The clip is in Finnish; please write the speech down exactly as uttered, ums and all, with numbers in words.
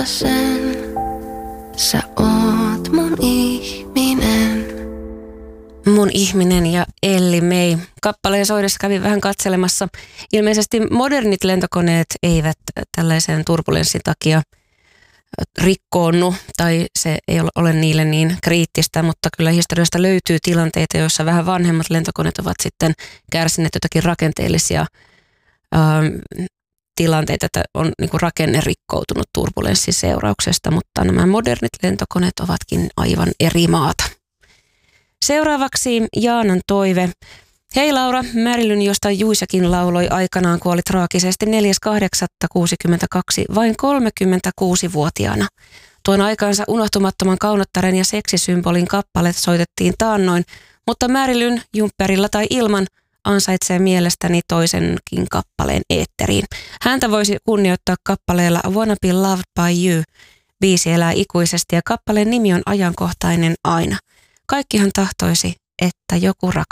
sen, sä oot mun ihminen. Mun ihminen ja Elli May. Kappaleen soidessa kävin vähän katselemassa. Ilmeisesti modernit lentokoneet eivät tällaisen turbulenssin takia rikkoonnu tai se ei ole niille niin kriittistä, mutta kyllä historiasta löytyy tilanteita, joissa vähän vanhemmat lentokoneet ovat sitten kärsineet jotakin rakenteellisia ähm, tilanteita, että on niin kuin rakenne rikkoutunut turbulenssin seurauksesta, mutta nämä modernit lentokoneet ovatkin aivan eri maata. Seuraavaksi Jaanan toive. Hei Laura, Marilyn, josta Juisakin lauloi aikanaan, kuoli traagisesti neljäs kahdeksatta kuusikymmentäkaksi vain kolmekymmentäkuusivuotiaana. Tuon aikansa unohtumattoman kaunottaren ja seksisymbolin kappaleet soitettiin taannoin, mutta Marilyn, jumpperilla tai ilman, ansaitsee mielestäni toisenkin kappaleen eetteriin. Häntä voisi kunnioittaa kappaleella I Wanna Be Loved by You. Biisi elää ikuisesti ja kappaleen nimi on ajankohtainen aina. Kaikkihan tahtoisi, että joku rakastaa.